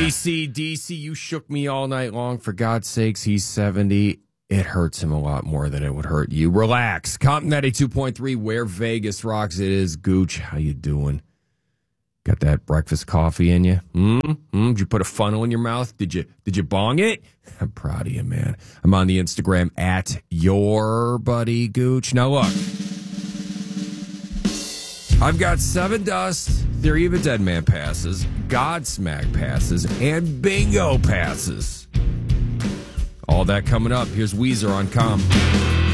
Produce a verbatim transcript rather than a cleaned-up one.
A C D C, you shook me all night long. For God's sakes, he's seventy. It hurts him a lot more than it would hurt you. Relax. Compton ninety-two point three, where Vegas rocks. It is Gooch. How you doing? Got that breakfast coffee in you? Mm-hmm. Did you put a funnel in your mouth? Did you Did you bong it? I'm proud of you, man. I'm on the Instagram at your buddy Gooch. Now look, I've got Seven Dust, Theory of a Dead Man passes, Godsmack passes, and Bingo passes. All that coming up. Here's Weezer on Comm.